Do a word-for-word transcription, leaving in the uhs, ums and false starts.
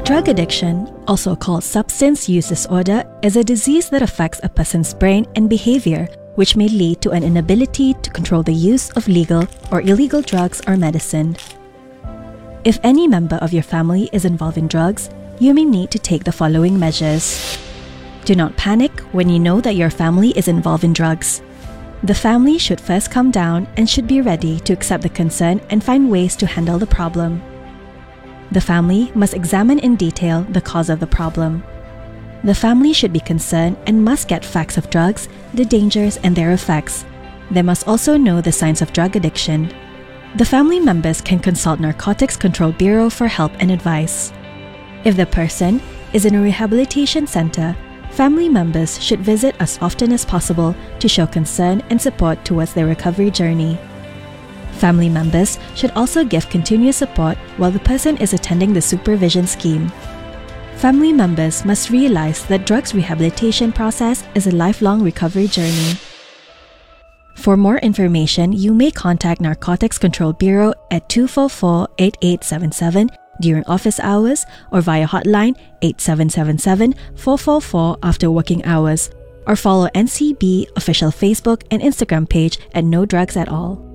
Drug addiction, also called substance use disorder, is a disease that affects a person's brain and behavior, which may lead to an inability to control the use of legal or illegal drugs or medicine. If any member of your family is involved in drugs, you may need to take the following measures. Do not panic when you know that your family is involved in drugs. The family should first calm down and should be ready to accept the concern and find ways to handle the problem. The family must examine in detail the cause of the problem. The family should be concerned and must get facts of drugs, the dangers, and their effects. They must also know the signs of drug addiction. The family members can consult Narcotics Control Bureau for help and advice. If the person is in a rehabilitation center, family members should visit as often as possible to show concern and support towards their recovery journey. Family members should also give continuous support while the person is attending the supervision scheme. Family members must realize that drugs rehabilitation process is a lifelong recovery journey. For more information, you may contact Narcotics Control Bureau at two four four, eight eight seven seven during office hours or via hotline eight seven seven seven, four four four after working hours, or follow N C B official Facebook and Instagram page at No Drugs at All.